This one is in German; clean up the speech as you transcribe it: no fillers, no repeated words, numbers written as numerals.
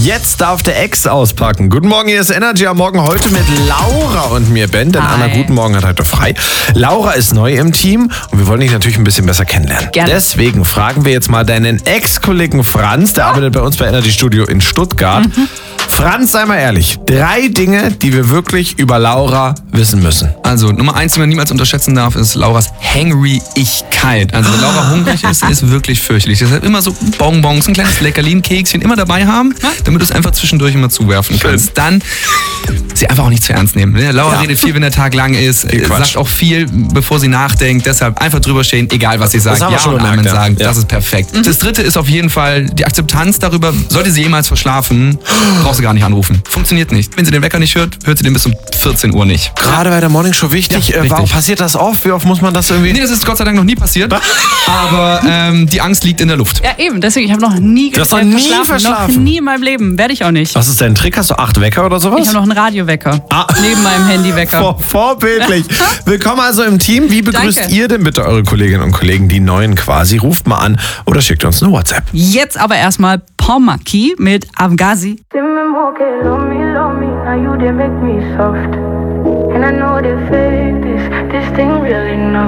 Jetzt darf der Ex auspacken. Guten Morgen, hier ist Energy am Morgen heute mit Laura und mir, Ben. Denn Anna, guten Morgen, hat heute frei. Laura ist neu im Team und wir wollen dich natürlich ein bisschen besser kennenlernen. Gerne. Deswegen fragen wir jetzt mal deinen Ex-Kollegen Franz, der arbeitet bei uns bei Energy Studio in Stuttgart. Franz, sei mal ehrlich, 3 Dinge, die wir wirklich über Laura wissen müssen. Also Nummer 1, die man niemals unterschätzen darf, ist Lauras Hangry-Ichkeit. Also wenn Laura hungrig ist wirklich fürchterlich. Deshalb immer so Bonbons, ein kleines Leckerli, ein Kekschen immer dabei haben, damit du es einfach zwischendurch immer zuwerfen kannst. Dann sie einfach auch nicht zu ernst nehmen. Laura redet viel, wenn der Tag lang ist, sagt auch viel, bevor sie nachdenkt. Deshalb einfach drüber stehen, egal was sie sagt. Das haben wir schon und gemerkt, Amen ja. sagen. Das ist perfekt. Das 3. ist auf jeden Fall die Akzeptanz darüber, sollte sie jemals verschlafen, braucht sie gar nicht anrufen. Funktioniert nicht. Wenn sie den Wecker nicht hört, hört sie den bis um 14 Uhr nicht. Gerade bei der Morningshow wichtig. Ja, richtig. Warum passiert das oft? Wie oft muss man das irgendwie... Nee, das ist Gott sei Dank noch nie passiert. Aber die Angst liegt in der Luft. Ja, eben. Deswegen, ich habe noch nie Du hast noch nie verschlafen? Noch nie in meinem Leben. Werde ich auch nicht. Was ist dein Trick? Hast du 8 Wecker oder sowas? Ich habe noch einen Radiowecker. Neben meinem Handywecker. Vorbildlich. Willkommen also im Team. Wie begrüßt Danke. ihr denn bitte eure Kolleginnen und Kollegen, die Neuen quasi? Ruft mal an oder schickt uns eine WhatsApp. Jetzt aber erstmal Pomaki mit Avgazi. Love me, now you they make me soft. And I know they fake this thing real enough.